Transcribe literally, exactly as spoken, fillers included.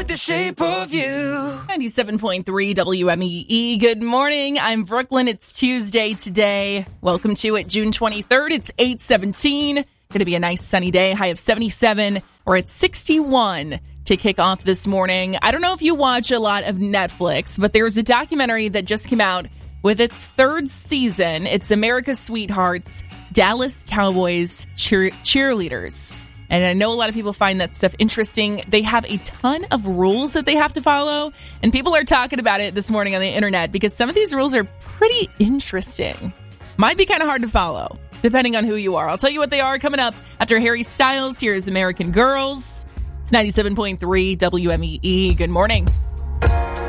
with the shape of you. ninety-seven point three W M E E. Good morning. I'm Brooklyn. It's Tuesday today. Welcome to it, June twenty-third. It's eight seventeen. Going to be a nice sunny day. High of seventy-seven. We're at sixty-one to kick off this morning. I don't know if you watch a lot of Netflix, but there's a documentary that just came out with its third season. It's America's Sweethearts, Dallas Cowboys cheer- cheerleaders. And I know a lot of people find that stuff interesting. They have a ton of rules that they have to follow. And people are talking about it this morning on the internet because some of these rules are pretty interesting. Might be kind of hard to follow, depending on who you are. I'll tell you what they are coming up after Harry Styles. Here's American Girls. It's ninety-seven point three W M E E. Good morning.